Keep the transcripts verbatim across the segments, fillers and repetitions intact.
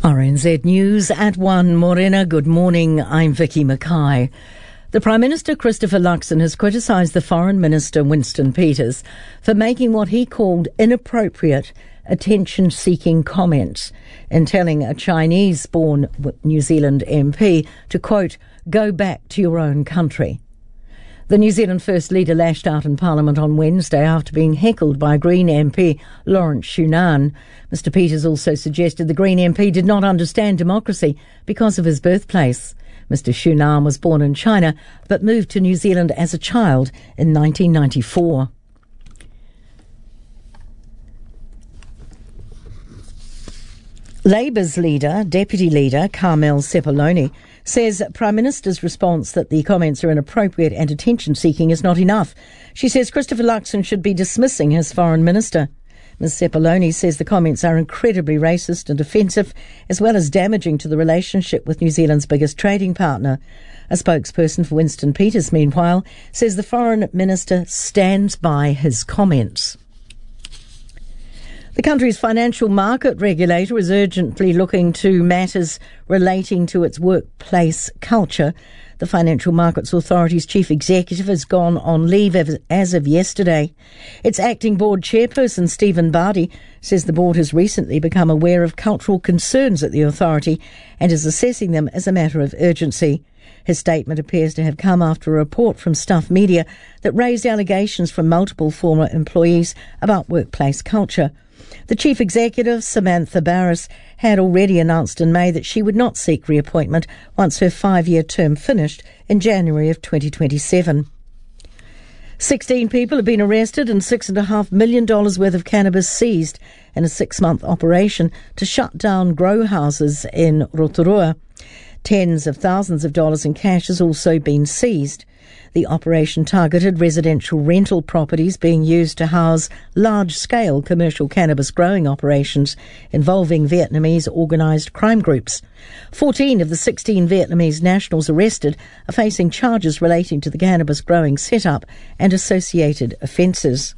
R N Z News at one. Morena, good morning. I'm Vicky Mackay. The Prime Minister, Christopher Luxon, has criticised the Foreign Minister, Winston Peters, for making what he called inappropriate, attention-seeking comments and telling a Chinese-born New Zealand M P to, quote, go back to your own country. The New Zealand First Leader lashed out in Parliament on Wednesday after being heckled by Green M P Lawrence Shunan. Mister Peters also suggested the Green M P did not understand democracy because of his birthplace. Mister Shunan was born in China but moved to New Zealand as a child in nineteen ninety-four. Labour's leader, Deputy Leader Carmel Sepuloni, says Prime Minister's response that the comments are inappropriate and attention-seeking is not enough. She says Christopher Luxon should be dismissing his Foreign Minister. Miz Sepuloni says the comments are incredibly racist and offensive, as well as damaging to the relationship with New Zealand's biggest trading partner. A spokesperson for Winston Peters, meanwhile, says the Foreign Minister stands by his comments. The country's financial market regulator is urgently looking to matters relating to its workplace culture. The Financial Markets Authority's chief executive has gone on leave as of yesterday. Its acting board chairperson, Stephen Bardi, says the board has recently become aware of cultural concerns at the authority and is assessing them as a matter of urgency. His statement appears to have come after a report from Stuff Media that raised allegations from multiple former employees about workplace culture. The chief executive, Samantha Barris, had already announced in May that she would not seek reappointment once her five-year term finished in January of twenty twenty-seven. Sixteen people have been arrested and six and a half million dollars worth of cannabis seized in a six-month operation to shut down grow houses in Rotorua. Tens of thousands of dollars in cash has also been seized. The operation targeted residential rental properties being used to house large-scale commercial cannabis growing operations involving Vietnamese organised crime groups. Fourteen of the sixteen Vietnamese nationals arrested are facing charges relating to the cannabis growing setup and associated offences.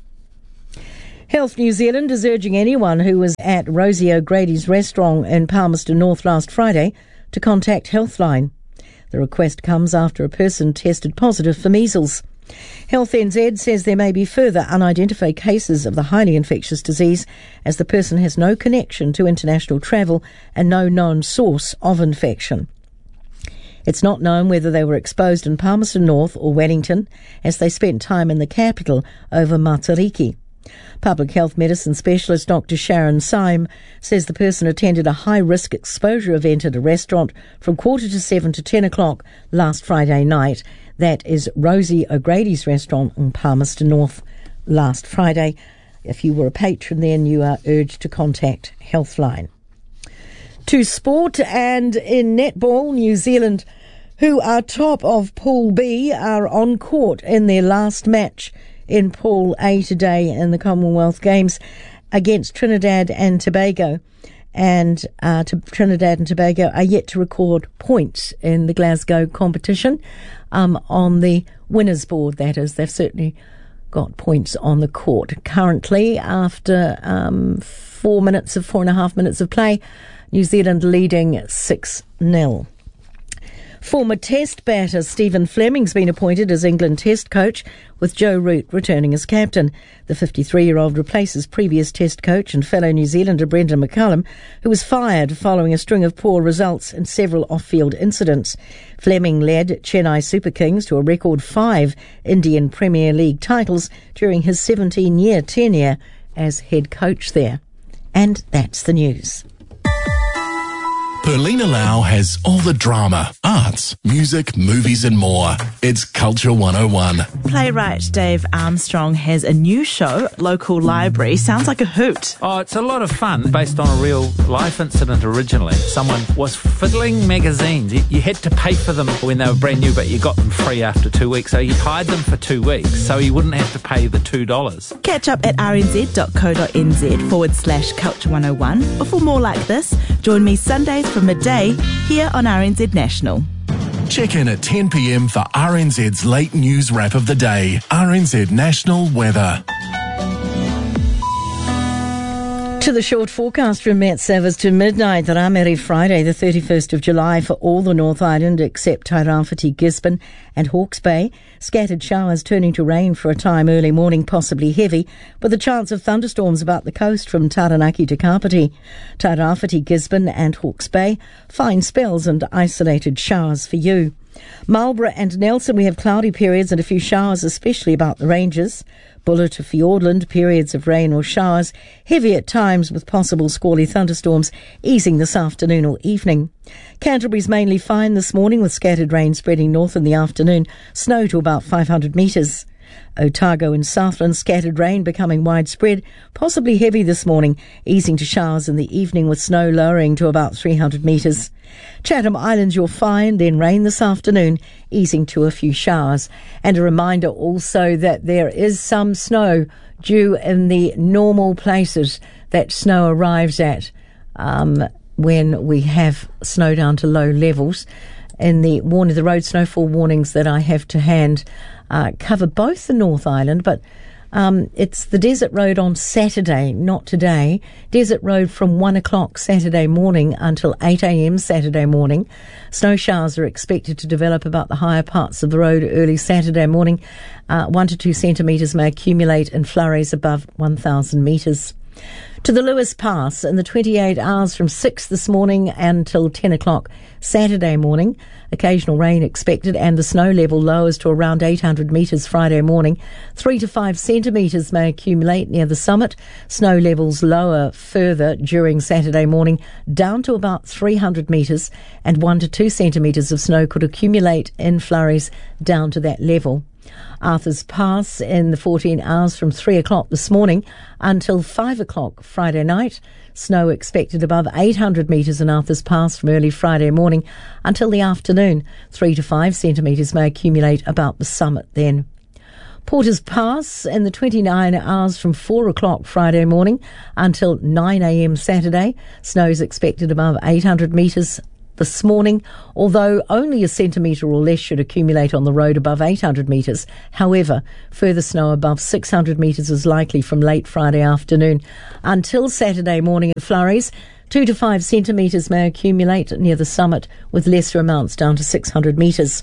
Health New Zealand is urging anyone who was at Rosie O'Grady's restaurant in Palmerston North last Friday to contact Healthline. The request comes after a person tested positive for measles. Health N Z says there may be further unidentified cases of the highly infectious disease as the person has no connection to international travel and no known source of infection. It's not known whether they were exposed in Palmerston North or Wellington as they spent time in the capital over Matariki. Public health medicine specialist Doctor Sharon Syme says the person attended a high-risk exposure event at a restaurant from quarter to seven to ten o'clock last Friday night. That is Rosie O'Grady's restaurant in Palmerston North last Friday. If you were a patron then, you are urged to contact Healthline. To sport, and in netball, New Zealand, who are top of Pool B, are on court in their last match in Pool A today in the Commonwealth Games against Trinidad and Tobago. And uh, to Trinidad and Tobago are yet to record points in the Glasgow competition. Um, on the winners board, that is. They've certainly got points on the court. Currently, after um, four minutes of four and a half minutes of play, New Zealand leading six nil. Former Test batter Stephen Fleming's been appointed as England Test coach, with Joe Root returning as captain. The fifty-three-year-old replaces previous Test coach and fellow New Zealander Brendan McCullum, who was fired following a string of poor results and several off-field incidents. Fleming led Chennai Super Kings to a record five Indian Premier League titles during his seventeen-year tenure as head coach there. And that's the news. Perlina Lau has all the drama, arts, music, movies and more. It's Culture one oh one. Playwright Dave Armstrong has a new show, Local Library. Sounds like a hoot. Oh, it's a lot of fun, based on a real life incident originally. Someone was fiddling magazines. You, you had to pay for them when they were brand new, but you got them free after two weeks. So you hide them for two weeks, so you wouldn't have to pay the two dollars. Catch up at rnz.co.nz forward slash Culture one oh one. Or for more like this, join me Sundays from midday here on R N Z National. Check in at ten p.m. for R N Z's late news wrap of the day. R N Z National Weather. To the short forecast from Met Service to midnight, the Rameri Friday, the thirty-first of July, for all the North Island except Tairāwhiti, Gisborne and Hawke's Bay. Scattered showers turning to rain for a time early morning, possibly heavy, with a chance of thunderstorms about the coast from Taranaki to Kapiti. Tairāwhiti, Gisborne and Hawke's Bay, fine spells and isolated showers for you. Marlborough and Nelson, we have cloudy periods and a few showers, especially about the ranges. Buller to Fiordland, periods of rain or showers, heavy at times with possible squally thunderstorms, easing this afternoon or evening. Canterbury's mainly fine this morning with scattered rain spreading north in the afternoon, snow to about five hundred metres. Otago and Southland, scattered rain becoming widespread, possibly heavy this morning, easing to showers in the evening with snow lowering to about three hundred metres. Chatham Islands, you're fine, then rain this afternoon, easing to a few showers. And a reminder also that there is some snow due in the normal places that snow arrives at um, when we have snow down to low levels. In the warning, the road snowfall warnings that I have to hand uh, cover both the North Island, but um, it's the Desert Road on Saturday, not today. Desert Road from one o'clock Saturday morning until eight a.m. Saturday morning. Snow showers are expected to develop about the higher parts of the road early Saturday morning. Uh, one to two centimetres may accumulate in flurries above one thousand metres. To the Lewis Pass in the twenty-eight hours from six this morning until ten o'clock Saturday morning. Occasional rain expected and the snow level lowers to around eight hundred metres Friday morning. Three to five centimetres may accumulate near the summit. Snow levels lower further during Saturday morning down to about three hundred metres, and one to two centimetres of snow could accumulate in flurries down to that level. Arthur's Pass in the fourteen hours from three o'clock this morning until five o'clock Friday night. Snow expected above eight hundred metres in Arthur's Pass from early Friday morning until the afternoon. Three to five centimetres may accumulate about the summit then. Porter's Pass in the twenty-nine hours from four o'clock Friday morning until nine a.m. Saturday. Snow is expected above eight hundred metres this morning, although only a centimetre or less should accumulate on the road above eight hundred metres. However, further snow above six hundred metres is likely from late Friday afternoon until Saturday morning at flurries. Two to five centimetres may accumulate near the summit, with lesser amounts down to six hundred metres.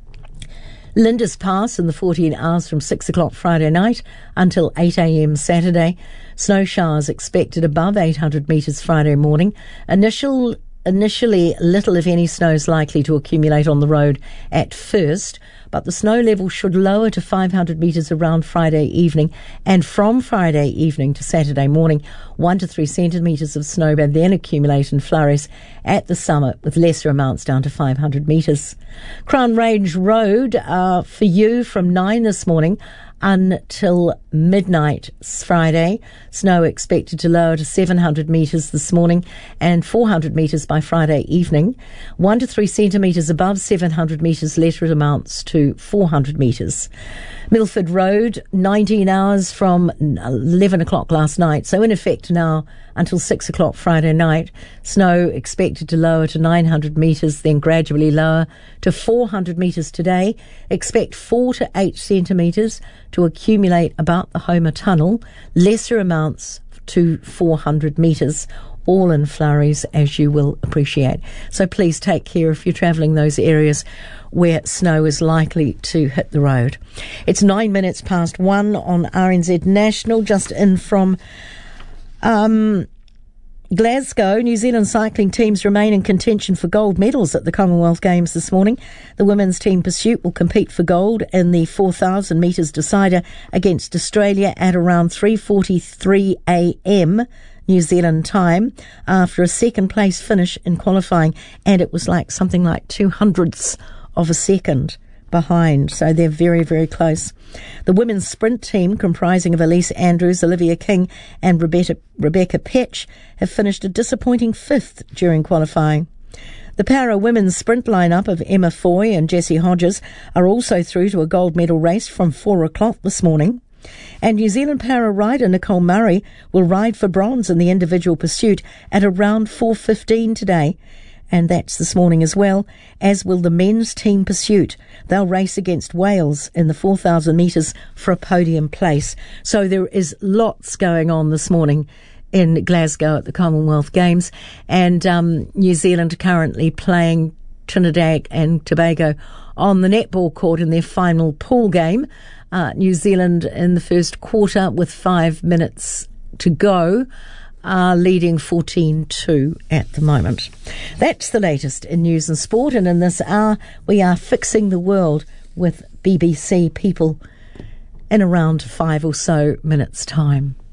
Linda's Pass in the fourteen hours from six o'clock Friday night until eight a.m. Saturday. Snow showers expected above eight hundred metres Friday morning. Initial Initially, little if any snow is likely to accumulate on the road at first, but the snow level should lower to five hundred metres around Friday evening, and from Friday evening to Saturday morning, one to three centimetres of snow may then accumulate in flurries at the summit, with lesser amounts down to five hundred metres. Crown Range Road uh, for you from nine this morning until midnight Friday. Snow expected to lower to seven hundred metres this morning and four hundred metres by Friday evening. One to three centimetres above seven hundred metres, lesser amounts to four hundred metres. Milford Road, nineteen hours from eleven o'clock last night, so in effect now until six o'clock Friday night. Snow expected to lower to nine hundred metres, then gradually lower to four hundred metres today. Expect four to eight centimetres to accumulate about the Homer Tunnel, lesser amounts to four hundred metres, all in flurries, as you will appreciate. So please take care if you're travelling those areas where snow is likely to hit the road. It's nine minutes past one on R N Z National, just in from um, Glasgow. New Zealand cycling teams remain in contention for gold medals at the Commonwealth Games this morning. The women's team Pursuit will compete for gold in the four thousand metres decider against Australia at around three forty-three a.m. New Zealand time, after a second place finish in qualifying, and it was like something like two hundredths of a second behind, so they're very, very close. The women's sprint team, comprising of Elise Andrews, Olivia King and Rebecca, Rebecca Petch, have finished a disappointing fifth during qualifying. The para women's sprint lineup of Emma Foy and Jessie Hodges are also through to a gold medal race from four o'clock this morning. And New Zealand para rider Nicole Murray will ride for bronze in the individual pursuit at around four fifteen today. And that's this morning as well, as will the men's team pursuit. They'll race against Wales in the four thousand metres for a podium place. So there is lots going on this morning in Glasgow at the Commonwealth Games, and um, New Zealand are currently playing Trinidad and Tobago on the netball court in their final pool game. Uh, New Zealand in the first quarter with five minutes to go are leading fourteen two at the moment. That's the latest in news and sport, and in this hour we are fixing the world with B B C People in around five or so minutes' time.